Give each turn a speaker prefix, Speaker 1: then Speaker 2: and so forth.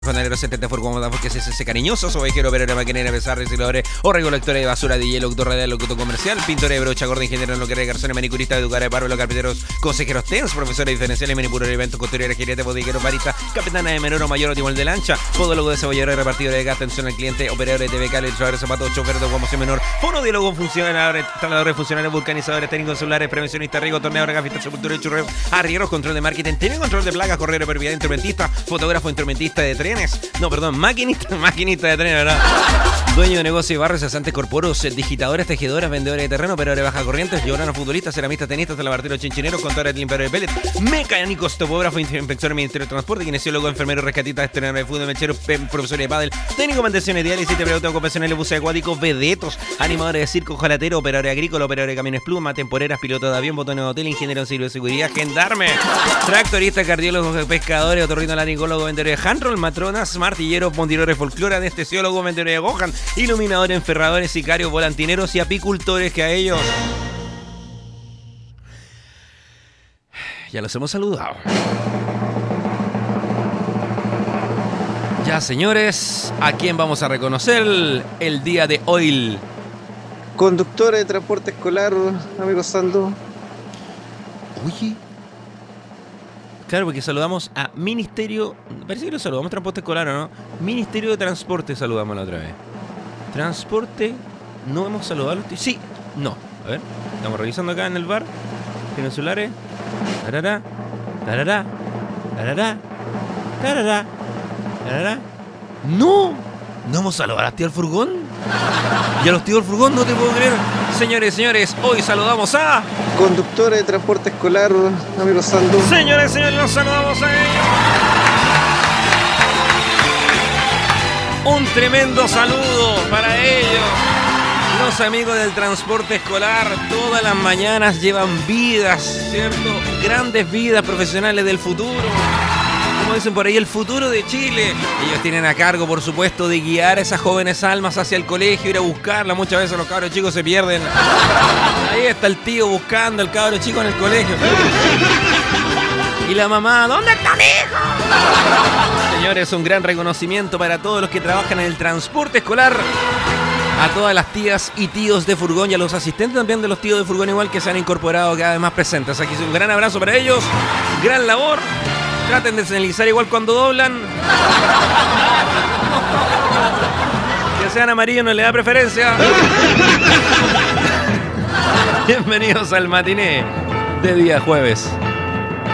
Speaker 1: Fontanero 70 Furgón, porque es cariñosos, ovejero, operero, maquinera, pesar, recicladores o recolectores de basura, DJ, locutor radial, locutor comercial, pintor de brocha, gorda, ingeniero, loquera de garzones, manicurista, educador de bárbaro, carpinteros, consejeros TENS, profesores diferenciales, manipuladores de eventos, costurera, gerente, bodegueros, barista, capitana de menor o mayor o timón de lancha, podólogo de cebollero, repartidor de gas, atención al cliente, operadores de becal, ilustradores de zapatos, chofer de guamoción menor, fonodiólogo, funcionadores, instaladores, funcionarios, vulcanizadores, técnicos celulares, prevencionistas, riego, torneo, gafistas, sepultura y churreo, arrieros, control de marketing, técnico, control de plagas, correo de perviedad, instrumentista, fotógrafo, instrumentista de trenes, maquinista de trenes, ¿verdad? Dueño de negocio de barrios, cesantes corporos, digitadores, tejedoras, vendedores de terreno, operadores de baja corrientes, lloranos, futbolistas, ceramistas, tenistas, talabarteros, chinchineros, contadores de limpiadores de pellet, mecánicos, topógrafos, inspectores del Ministerio de Transporte, kinesiólogo, enfermero, rescatistas, estrenadores de fútbol, mechero, profesor de pádel, técnico, mantenciones diálisis, terapeuta ocupacional, buses acuáticos, vedetos, animadores de circo, ojalatero, operadores agrícolas, operadores de camiones pluma, temporeras, pilotos de avión, botones de hotel, ingeniero en servicio de seguridad, gendarme, tractorista, cardiólogos, pescadores, otorrinolaringólogo, vendedores de handroll, matronas, martilleros, montilores, folclore, anestesiólogos, vendedores de Gohan, iluminadores, enferradores, sicarios, volantineros y apicultores, que a ellos ya los hemos saludado. Ya, señores, ¿a quién vamos a reconocer el día de hoy?
Speaker 2: Conductores de transporte escolar, amigo Sando.
Speaker 1: Oye, claro, porque saludamos a Ministerio, parece que lo saludamos Transporte Escolar, ¿o no? Ministerio de Transporte saludamos la otra vez. Transporte, no hemos saludado a los... Sí, no. A ver, estamos revisando acá en el bar. Tienen celulares. Tarará, tarará, tarará, tarará, tarará. ¡No! ¿No hemos saludado a las tías del furgón? ¿Y a los tíos del furgón? No te puedo creer. Señores, hoy saludamos a...
Speaker 2: Conductores de transporte escolar, amigo Sando.
Speaker 1: Señores, los saludamos a ellos. Un tremendo saludo para ellos. Los amigos del transporte escolar todas las mañanas llevan vidas, ¿cierto? Grandes vidas profesionales del futuro. Como dicen por ahí, el futuro de Chile. Ellos tienen a cargo, por supuesto, de guiar a esas jóvenes almas hacia el colegio, ir a buscarla. Muchas veces los cabros chicos se pierden. Ahí está el tío buscando al cabro chico en el colegio. Y la mamá, ¿dónde está mi hijo? Señores, un gran reconocimiento para todos los que trabajan en el transporte escolar. A todas las tías y tíos de furgón y a los asistentes también de los tíos de furgón igual, que se han incorporado cada vez más presentes. Aquí un gran abrazo para ellos. Gran labor. Traten de señalizar igual cuando doblan. Que sean amarillos no le da preferencia. Bienvenidos al matiné de día jueves.